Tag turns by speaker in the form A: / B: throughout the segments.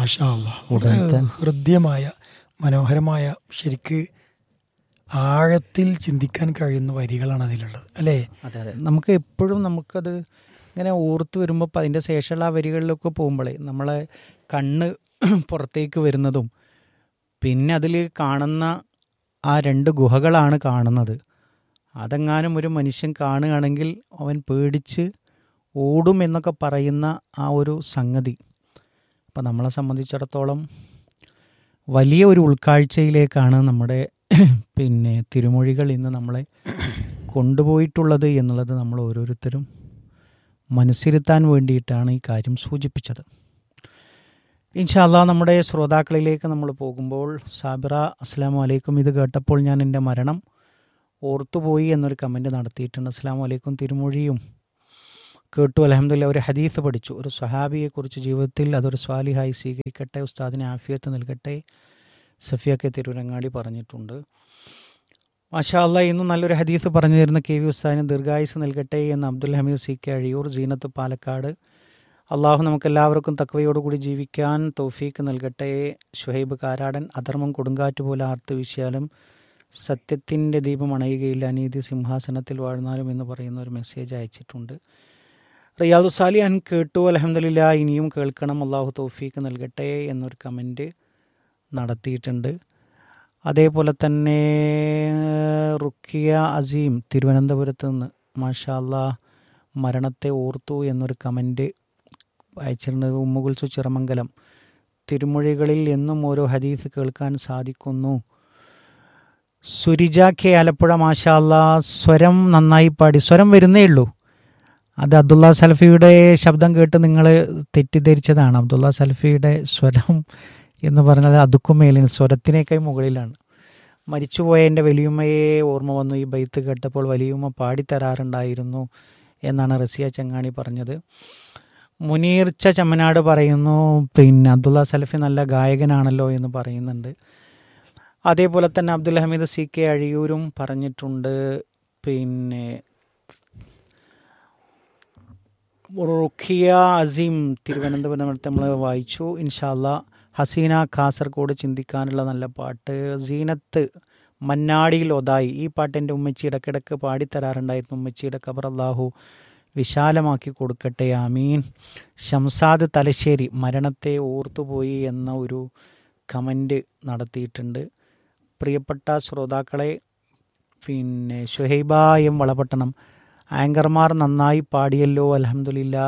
A: മാഷാ അല്ലാ. വളരെ ഹൃദ്യമായ മനോഹരമായ, ശരിക്ക് ആഴത്തിൽ ചിന്തിക്കാൻ കഴിയുന്ന വരികളാണ് അതിലുള്ളത് അല്ലേ?
B: അതെ അതെ, നമുക്ക് എപ്പോഴും നമുക്കത് ഇങ്ങനെ ഓർത്ത് വരുമ്പോൾ അതിൻ്റെ ശേഷമുള്ള ആ വരികളിലൊക്കെ പോകുമ്പോഴേ നമ്മളെ കണ്ണ് പുറത്തേക്ക് വരുന്നതും, പിന്നെ അതിൽ കാണുന്ന ആ രണ്ട് ഗുഹകളാണ് കാണുന്നത്. അതെങ്ങാനും ഒരു മനുഷ്യൻ കാണുകയാണെങ്കിൽ അവൻ പേടിച്ച് ഓടും എന്നൊക്കെ പറയുന്ന ആ ഒരു സംഗതി, അപ്പം നമ്മളെ സംബന്ധിച്ചിടത്തോളം വലിയ ഒരു ഉൾക്കാഴ്ചയിലേക്കാണ് നമ്മുടെ പിന്നെ തിരുമൊഴികൾ ഇന്ന് നമ്മളെ കൊണ്ടുപോയിട്ടുള്ളത് എന്നുള്ളത് നമ്മൾ ഓരോരുത്തരും മനസ്സിരുത്താൻ വേണ്ടിയിട്ടാണ് ഈ കാര്യം സൂചിപ്പിച്ചത്. ഇൻഷാ അല്ലാഹ് നമ്മുടെ ശ്രോതാക്കളിലേക്ക് നമ്മൾ പോകുമ്പോൾ, സാബിറ അസ്സലാമു അലൈക്കും, ഇത് കേട്ടപ്പോൾ ഞാൻ എൻ്റെ മരണം ഓർത്തുപോയി എന്നൊരു കമൻറ്റ് നടത്തിയിട്ടുണ്ട്. അസ്സലാമു അലൈക്കും, തിരുമൊഴിയും കേട്ടു, അൽഹംദുലില്ലാ. ഒരു ഹദീസ് പഠിച്ചു, ഒരു സ്വഹാബിയെക്കുറിച്ച് ജീവിതത്തിൽ അതൊരു സ്വാലിഹായി സ്വീകരിക്കട്ടെ, ഉസ്താദിന് ആഫിയത്ത് നൽകട്ടെ, സഫിയൊക്കെ തിരുരങ്ങാടി പറഞ്ഞിട്ടുണ്ട്. മാഷാ അല്ലാഹ്. ഇന്നും നല്ലൊരു ഹദീസ് പറഞ്ഞു തരുന്ന കെ വി ഉസ്താദിന് ദീർഘായുസ് നൽകട്ടെ എന്ന് അബ്ദുൽ ഹമീദ് സി കെ അഴിയൂർ, സീനത്ത് പാലക്കാട്. അള്ളാഹു നമുക്കെല്ലാവർക്കും തഖ്വയോടുകൂടി ജീവിക്കാൻ തൗഫീക്ക് നൽകട്ടെ. ഷുഹൈബ് കാരാടൻ, അധർമ്മം കൊടുങ്കാറ്റ് പോലെ ആർത്ത് വീശിയാലും സത്യത്തിൻ്റെ ദീപം അണയുകയില്ല, അനീതി സിംഹാസനത്തിൽ വാഴുന്നാലും എന്ന് പറയുന്ന ഒരു മെസ്സേജ് അയച്ചിട്ടുണ്ട്. റിയാദു സാലിഹാൻ കേട്ടു, അൽഹംദുലില്ലാ, ഇനിയും കേൾക്കണം, അള്ളാഹു തൗഫീക്ക് നൽകട്ടെ എന്നൊരു കമൻറ്റ് നടത്തിയിട്ടുണ്ട്. അതേപോലെ തന്നെ റുക്കിയ അസീം തിരുവനന്തപുരത്ത് നിന്ന് മാഷാ അല്ലാഹ് മരണത്തെ ഓർത്തു എന്നൊരു കമൻറ്റ് അയച്ചിട്ടുണ്ട്. ഉമ്മുകുൽസു ചിറമംഗലം, തിരുമൊഴികളിൽ എന്നും ഓരോ ഹദീസ് കേൾക്കാൻ സാധിക്കുന്നു. സുരിജ കെ ആലപ്പുഴ, മാഷാ അല്ലാഹ് സ്വരം നന്നായി പാടി. സ്വരം വരുന്നേ ഉള്ളൂ, അത് അബ്ദുള്ള സലഫിയുടെ ശബ്ദം കേട്ട് നിങ്ങൾ തെറ്റിദ്ധരിച്ചതാണ്. അബ്ദുള്ള സലഫിയുടെ സ്വരം എന്ന് പറഞ്ഞാൽ അതുക്കും മേലിന്, സ്വരത്തിനേക്കാൾ മുകളിലാണ്. മരിച്ചുപോയ എൻ്റെ വലിയുമ്മയെ ഓർമ്മ വന്നു, ഈ ബൈത്ത് കേട്ടപ്പോൾ വലിയുമ്മ പാടിത്തരാറുണ്ടായിരുന്നു എന്നാണ് റസിയ ചങ്ങാണി പറഞ്ഞത്. മുനീർച്ച ചമ്മനാട് പറയുന്നു, പിന്നെ അബ്ദുള്ള സലഫി നല്ല ഗായകനാണല്ലോ എന്ന് പറയുന്നുണ്ട്. അതേപോലെ തന്നെ അബ്ദുൽ ഹമീദ് സി കെ അഴിയൂരും പറഞ്ഞിട്ടുണ്ട്. പിന്നെ റുഖിയ അസീം തിരുവനന്തപുരത്ത് നമ്മൾ വായിച്ചു, ഇൻഷാ അല്ലാഹ്. ഹസീന കാസർഗോഡ്, ചിന്തിക്കാനുള്ള നല്ല പാട്ട്. സീനത്ത് മന്നാടിയിൽ ഒതായി, ഈ പാട്ട് എൻ്റെ ഉമ്മച്ചി ഇടയ്ക്കിടയ്ക്ക് പാടിത്തരാറുണ്ടായിരുന്നു. ഉമ്മച്ചിയുടെ ഖബർ അല്ലാഹു വിശാലമാക്കി കൊടുക്കട്ടെ, ആമീൻ. ഷംസാദ് തലശ്ശേരി, മരണത്തെ ഓർത്തുപോയി എന്ന ഒരു കമൻറ്റ് നടത്തിയിട്ടുണ്ട്. പ്രിയപ്പെട്ട ശ്രോതാക്കളെ, പിന്നെ ഷുഹൈബ എം വളപട്ടണം, ആങ്കർമാർ നന്നായി പാടിയല്ലോ, അൽഹംദുലില്ലാ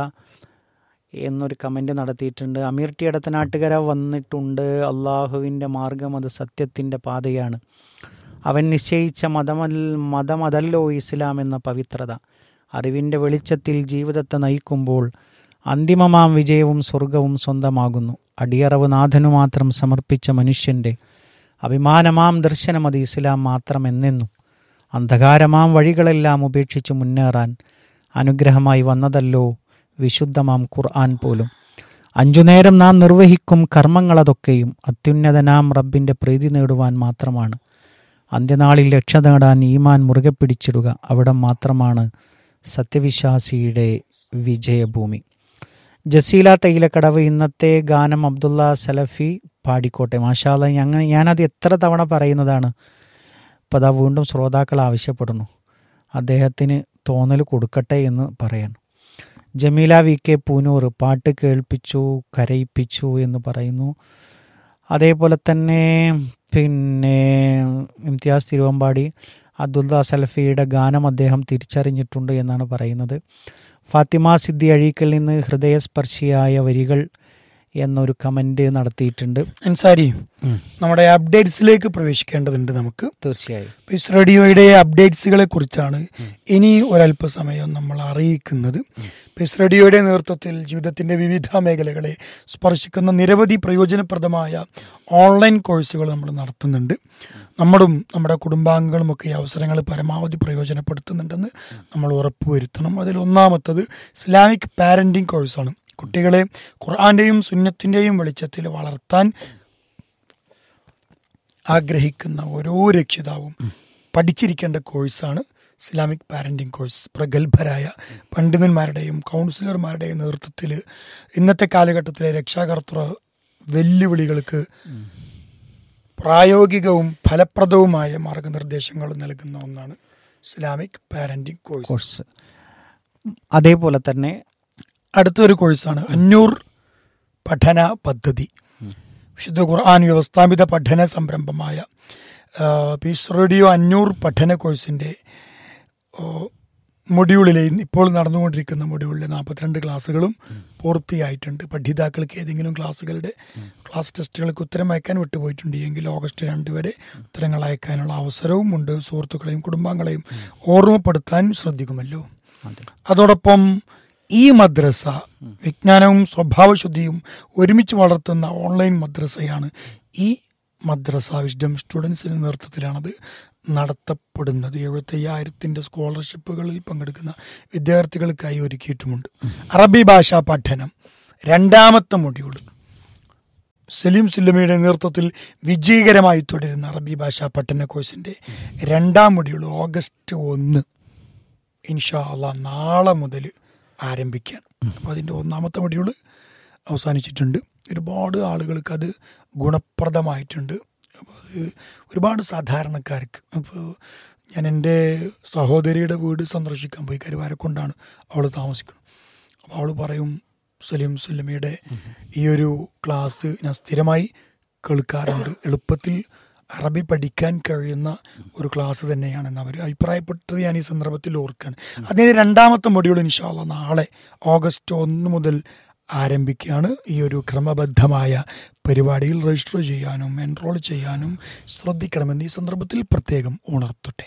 B: എന്നൊരു കമൻറ്റ് നടത്തിയിട്ടുണ്ട്. അമീർ ടി എടത്തനാട്ടുകര വന്നിട്ടുണ്ട്. അള്ളാഹുവിൻ്റെ മാർഗം അത് സത്യത്തിൻ്റെ പാതയാണ്, അവൻ നിശ്ചയിച്ച മതമതല്ലോ ഇസ്ലാം എന്ന പവിത്രത. അറിവിൻ്റെ വെളിച്ചത്തിൽ ജീവിതത്തെ നയിക്കുമ്പോൾ അന്തിമമാം വിജയവും സ്വർഗവും സ്വന്തമാകുന്നു. അടിയറവ് നാഥനു മാത്രം സമർപ്പിച്ച മനുഷ്യൻ്റെ അഭിമാനമാം ദർശനമത് ഇസ്ലാം മാത്രമെന്നെന്നും. അന്ധകാരമാം വഴികളെല്ലാം ഉപേക്ഷിച്ച് മുന്നേറാൻ അനുഗ്രഹമായി വന്നതല്ലോ വിശുദ്ധമാം ഖുർആൻ പോലും. 5 നേരം നാം നിർവഹിക്കും കർമ്മങ്ങളതൊക്കെയും അത്യുന്നതനാം റബ്ബിൻ്റെ പ്രീതി നേടുവാൻ മാത്രമാണ്. അന്ത്യനാളിൽ രക്ഷ നേടാൻ ഈമാൻ മുറുകെ പിടിച്ചിടുക, അവിടെ മാത്രമാണ് സത്യവിശ്വാസിയുടെ വിജയഭൂമി. ജസീല തൈലക്കടവ്, ഇന്നത്തെ ഗാനം അബ്ദുള്ള സലഫി പാടിക്കോട്ടെ. മാഷാ അല്ലാഹ്, ഞാനത് എത്ര തവണ പറയുന്നതാണ്, ഇപ്പോൾ അതാ വീണ്ടും ശ്രോതാക്കൾ ആവശ്യപ്പെടുന്നു, അദ്ദേഹത്തിന് തോന്നൽ കൊടുക്കട്ടെ എന്ന് പറയാൻ. ജമീല വി കെ പൂനൂർ, പാട്ട് കേൾപ്പിച്ചു കരയിപ്പിച്ചു എന്ന് പറയുന്നു. അതേപോലെ തന്നെ പിന്നെ ഇംതിയാസ് തിരുവമ്പാടി, അബ്ദുള്ള സലഫിയുടെ ഗാനം അദ്ദേഹം തിരിച്ചറിഞ്ഞിട്ടുണ്ട് എന്നാണ് പറയുന്നത്. ഫാത്തിമ സിദ്ദി അഴീക്കൽ നിന്ന് ഹൃദയസ്പർശിയായ വരികൾ എന്നൊരു കമൻറ്റ് നടത്തിയിട്ടുണ്ട്.
A: അൻസാരി, നമ്മുടെ അപ്ഡേറ്റ്സിലേക്ക് പ്രവേശിക്കേണ്ടതുണ്ട് നമുക്ക്.
B: തീർച്ചയായും
A: പീസ് റേഡിയോയുടെ അപ്ഡേറ്റ്സുകളെ കുറിച്ചാണ് ഇനി ഒരല്പസമയം നമ്മൾ അറിയിക്കുന്നത്. പീസ് റേഡിയോയുടെ നേതൃത്വത്തിൽ ജീവിതത്തിൻ്റെ വിവിധ മേഖലകളെ സ്പർശിക്കുന്ന നിരവധി പ്രയോജനപ്രദമായ ഓൺലൈൻ കോഴ്സുകൾ നമ്മൾ നടത്തുന്നുണ്ട്. നമ്മുടെ കുടുംബാംഗങ്ങളുമൊക്കെ ഈ അവസരങ്ങൾ പരമാവധി പ്രയോജനപ്പെടുത്തുന്നുണ്ടെന്ന് നമ്മൾ ഉറപ്പുവരുത്തണം. അതിൽ ഒന്നാമത്തത് ഇസ്ലാമിക് പാരന്റിങ് കോഴ്സാണ്. കുട്ടികളെ ഖുർആന്റെയും സുന്നത്തിൻ്റെയും വെളിച്ചത്തിൽ വളർത്താൻ ആഗ്രഹിക്കുന്ന ഓരോ രക്ഷിതാവും പഠിച്ചിരിക്കേണ്ട കോഴ്സാണ് ഇസ്ലാമിക് പാരന്റിങ് കോഴ്സ്. പ്രഗത്ഭരായ പണ്ഡിതന്മാരുടെയും കൗൺസിലർമാരുടെയും നേതൃത്വത്തിൽ ഇന്നത്തെ കാലഘട്ടത്തിലെ രക്ഷാകർതൃ വെല്ലുവിളികൾക്ക് പ്രായോഗികവും ഫലപ്രദവുമായ മാർഗനിർദ്ദേശങ്ങൾ നൽകുന്ന ഒന്നാണ് ഇസ്ലാമിക് പാരന്റിംഗ് കോഴ്സ്.
B: അതേപോലെ തന്നെ
A: അടുത്തൊരു കോഴ്സാണ് അന്നൂർ പഠന പദ്ധതി. വിശുദ്ധ ഖുർആൻ വ്യവസ്ഥാപിത പഠന സംരംഭമായ പീസ് റേഡിയോ അന്നൂർ പഠന കോഴ്സിൻ്റെ മൊഡ്യൂളിലെ ഇപ്പോൾ നടന്നുകൊണ്ടിരിക്കുന്ന മൊഡ്യൂളിലെ 42 ക്ലാസ്സുകളും പൂർത്തിയായിട്ടുണ്ട്. പഠിതാക്കൾക്ക് ഏതെങ്കിലും ക്ലാസ് ടെസ്റ്റുകൾക്ക് ഉത്തരം അയക്കാൻ വിട്ടുപോയിട്ടുണ്ടെങ്കിൽ ഓഗസ്റ്റ് 2 വരെ ഉത്തരങ്ങൾ അയക്കാനുള്ള അവസരവും ഉണ്ട്. സുഹൃത്തുക്കളെയും കുടുംബാംഗങ്ങളെയും ഓർമ്മപ്പെടുത്താൻ ശ്രദ്ധിക്കുമല്ലോ. അതോടൊപ്പം ഈ മദ്രസ വിജ്ഞാനവും സ്വഭാവശുദ്ധിയും ഒരുമിച്ച് വളർത്തുന്ന ഓൺലൈൻ മദ്രസയാണ്. ഈ മദ്രസ വിസ്ഡം സ്റ്റുഡൻസിന്റെ നേതൃത്വത്തിലാണത് നടത്തപ്പെടുന്നത്. 75,000 സ്കോളർഷിപ്പുകളിൽ പങ്കെടുക്കുന്ന വിദ്യാർത്ഥികൾക്കായി ഒരുക്കിയിട്ടുമുണ്ട്. അറബി ഭാഷാ പഠനം 2ാമത്തെ മൊഡ്യൂൾ സലീം സുല്ലമിയുടെ നേതൃത്വത്തിൽ വിജയകരമായി തുടരുന്ന അറബി ഭാഷാ പഠന കോഴ്സിന്റെ 2ാം മൊഡ്യൂൾ ഓഗസ്റ്റ് 1 ഇൻഷാ അല്ലാഹ് നാളെ മുതൽ ആരംഭിക്കുകയാണ്. അപ്പോൾ അതിൻ്റെ 1ാമത്തെ മൊഡ്യൂൾ അവസാനിച്ചിട്ടുണ്ട്. ഒരുപാട് ആളുകൾക്ക് അത് ഗുണപ്രദമായിട്ടുണ്ട്. അപ്പോൾ അത് ഒരുപാട് സാധാരണക്കാർക്ക്. അപ്പോൾ ഞാൻ എൻ്റെ സഹോദരിയുടെ വീട് സന്ദർശിക്കാൻ പോയി. കരുവാരക്കൊണ്ടാണ് അവൾ താമസിക്കുന്നത്. അപ്പോൾ അവൾ പറയും, സലീം സുല്ലമിയുടെ ഈ ഒരു ക്ലാസ് ഞാൻ സ്ഥിരമായി കേൾക്കാറുണ്ട്, എളുപ്പത്തിൽ അറബി പഠിക്കാൻ കഴിയുന്ന ഒരു ക്ലാസ് തന്നെയാണെന്ന് അവർ അഭിപ്രായപ്പെട്ടത് ഞാൻ ഈ സന്ദർഭത്തിൽ ഓർക്കുകയാണ്. അതിന് 2ാമത്തെ മൊഡ്യൂൾ ഇൻഷാ അല്ലാഹ് നാളെ ഓഗസ്റ്റ് 1 മുതൽ ആരംഭിക്കുകയാണ്. ഈ ഒരു ക്രമബദ്ധമായ പരിപാടിയിൽ രജിസ്റ്റർ ചെയ്യാനും എൻറോൾ ചെയ്യാനും ശ്രദ്ധിക്കണമെന്ന് ഈ സന്ദർഭത്തിൽ പ്രത്യേകം ഉണർത്തട്ടെ.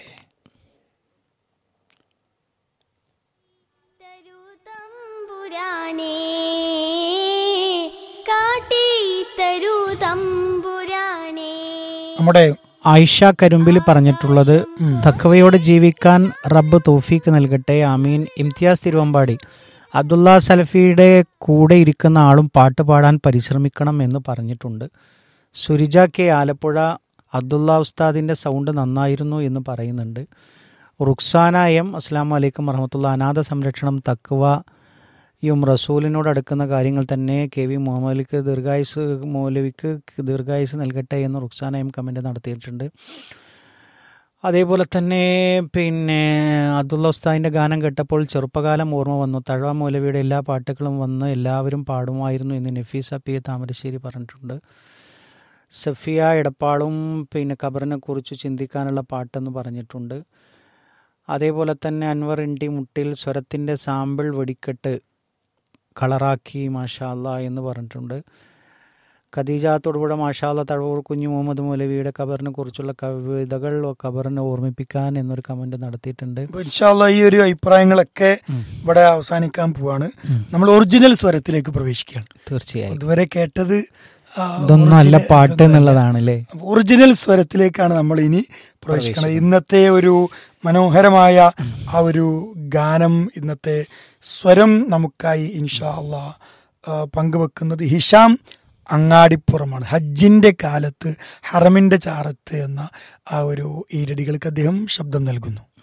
A: നമ്മുടെ
B: ആയിഷ കരുമ്പിൽ പറഞ്ഞിട്ടുള്ളത് തഖ്വയോടെ ജീവിക്കാൻ റബ്ബ് തൗഫീക്ക് നൽകട്ടെ, ആമീൻ. ഇംതിയാസ് തിരുവമ്പാടി, അബ്ദുള്ള സലഫിയുടെ കൂടെ ഇരിക്കുന്ന ആളും പാട്ട് പാടാൻ പരിശ്രമിക്കണം എന്ന് പറഞ്ഞിട്ടുണ്ട്. സുരിജ കെ ആലപ്പുഴ, അബ്ദുള്ള ഉസ്താദിൻ്റെ സൗണ്ട് നന്നായിരുന്നു എന്ന് പറയുന്നുണ്ട്. റുക്സാന എം, അസ്സാം വലൈക്കും വറഹമത്തുള്ള. അനാഥ സംരക്ഷണം തഖ്വയും റസൂലിനോട് അടുക്കുന്ന കാര്യങ്ങൾ തന്നെ. കെ വി മുഹമ്മദിക്ക് മൗലവിക്ക് ദീർഘായുസ് നൽകട്ടെ എന്ന് റുക്സാന എം കമൻറ്റ് നടത്തിയിട്ടുണ്ട്. അതേപോലെ തന്നെ അബ്ദുള്ള ഉസ്താദിൻ്റെ ഗാനം കേട്ടപ്പോൾ ചെറുപ്പകാലം ഓർമ്മ വന്നു. തഴവ മൗലവിയുടെ എല്ലാ പാട്ടുകളും വന്ന് എല്ലാവരും പാടുമായിരുന്നു എന്ന് നഫീസ പി താമരശ്ശേരി പറഞ്ഞിട്ടുണ്ട്. സഫിയ എടപ്പാളും ഖബറിനെ കുറിച്ച് ചിന്തിക്കാനുള്ള പാട്ടെന്ന് പറഞ്ഞിട്ടുണ്ട്. അതേപോലെ തന്നെ അൻവർ ഇൻടി മുട്ടിൽ സ്വരത്തിൻ്റെ സാമ്പിൾ വെടിക്കെട്ട് കളറാക്കി മാഷാ അല്ലാ എന്ന് പറഞ്ഞിട്ടുണ്ട്. ഖദീജ തൊടുപുഴ, മാഷാ അല്ലാ തഴവൂർ കുഞ്ഞു മുഹമ്മദ് മൗലവിയുടെ ഖബറിനെ കുറിച്ചുള്ള കവിതകൾ ഖബറിനെ ഓർമ്മിപ്പിക്കാൻ എന്നൊരു കമന്റ് നടത്തിയിട്ടുണ്ട്.
A: ഇൻഷാ അല്ലാ ഈ ഒരു അഭിപ്രായങ്ങളൊക്കെ ഇവിടെ അവസാനിക്കാൻ പോവാണ്. നമ്മൾ ഒറിജിനൽ സ്വരത്തിലേക്ക് പ്രവേശിക്കുകയാണ്.
B: തീർച്ചയായും
A: ഇതുവരെ കേട്ടത്
B: ഇതൊന്നും നല്ല പാട്ട് എന്നുള്ളതാണ് അല്ലേ.
A: ഒറിജിനൽ സ്വരത്തിലേക്കാണ് നമ്മൾ ഇനി പ്രവേശിക്കുന്നത്. ഇന്നത്തെ ഒരു മനോഹരമായ ആ ഒരു ഗാനം, ഇന്നത്തെ സ്വരം നമുക്കായി ഇൻഷാ അല്ലാ പങ്കുവെക്കുന്നത് ഹിഷാം അങ്ങാടിപ്പുറമാണ്. ഹജ്ജിന്റെ കാലത്ത് ഹറമിന്റെ ചാരത്ത് എന്ന ആ ഒരു ഈരടികൾക്ക് അദ്ദേഹം ശബ്ദം നൽകുന്നു.